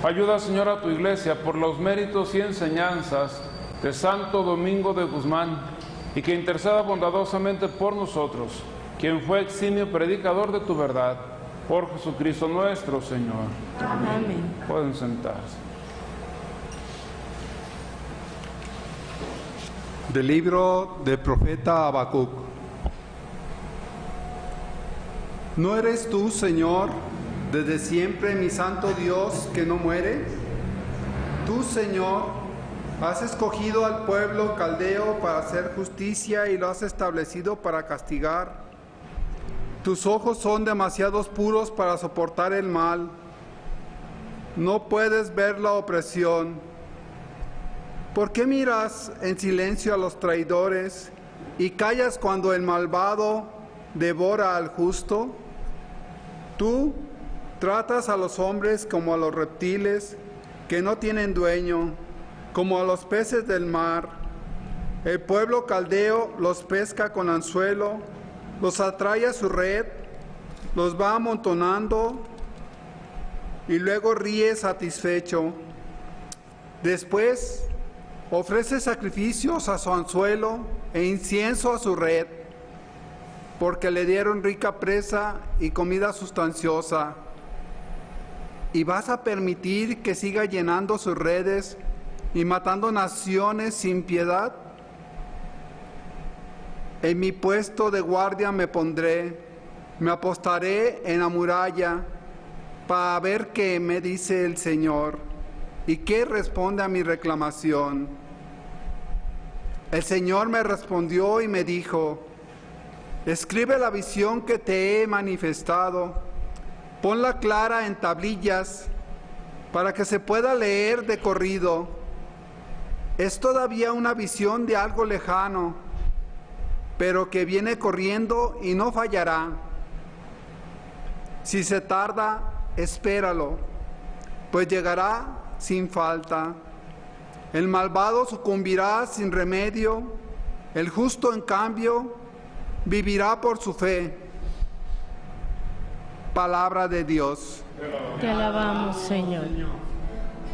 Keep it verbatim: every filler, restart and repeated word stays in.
Ayuda, Señor, a tu iglesia por los méritos y enseñanzas de Santo Domingo de Guzmán, y que interceda bondadosamente por nosotros, quien fue eximio predicador de tu verdad, por Jesucristo nuestro Señor. Amén. Pueden sentarse. Del libro del profeta Habacuc. ¿No eres tú, Señor, desde siempre mi santo Dios que no muere? Tú, Señor, has escogido al pueblo caldeo para hacer justicia y lo has establecido para castigar. Tus ojos son demasiado puros para soportar el mal. No puedes ver la opresión. ¿Por qué miras en silencio a los traidores y callas cuando el malvado devora al justo? Tú tratas a los hombres como a los reptiles que no tienen dueño, como a los peces del mar. El pueblo caldeo los pesca con anzuelo, los atrae a su red, los va amontonando y luego ríe satisfecho. Después ofrece sacrificios a su anzuelo e incienso a su red, porque le dieron rica presa y comida sustanciosa. ¿Y vas a permitir que siga llenando sus redes y matando naciones sin piedad? En mi puesto de guardia me pondré, me apostaré en la muralla para ver qué me dice el Señor y qué responde a mi reclamación. El Señor me respondió y me dijo: escribe la visión que te he manifestado, ponla clara en tablillas para que se pueda leer de corrido. Es todavía una visión de algo lejano, pero que viene corriendo y no fallará. Si se tarda, espéralo, pues llegará sin falta. El malvado sucumbirá sin remedio, el justo, en cambio, vivirá por su fe. Palabra de Dios. Te alabamos, Señor.